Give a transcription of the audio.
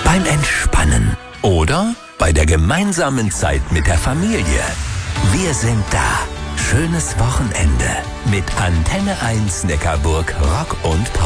beim Entspannen oder bei der gemeinsamen Zeit mit der Familie. Wir sind da. Schönes Wochenende mit Antenne 1 Neckarburg Rock und Pop.